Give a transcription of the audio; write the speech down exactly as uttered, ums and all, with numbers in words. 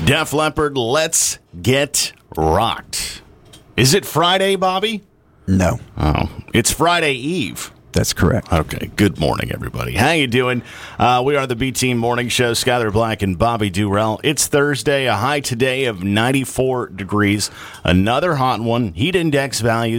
Def Leppard, Let's Get Rocked. Is it Friday, Bobby? No. Oh, it's Friday Eve. That's correct. Okay, good morning, everybody. How you doing? Uh, we are the B-Team Morning Show, Skyler Black and Bobby Durrell. It's Thursday, a high today of ninety-four degrees. Another hot one. Heat index values